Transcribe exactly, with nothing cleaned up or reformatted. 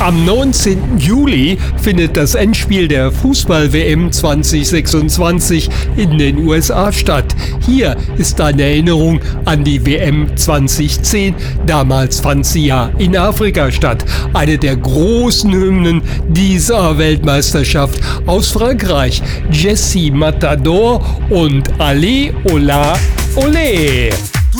Am neunzehnten Juli findet das Endspiel der Fußball-W M zwanzig sechsundzwanzig in den U S A statt. Hier ist eine Erinnerung an die W M zwanzig zehn. Damals fand sie ja in Afrika statt. Eine der großen Hymnen dieser Weltmeisterschaft aus Frankreich. Jessie Matador und Allez, Hola, Olé.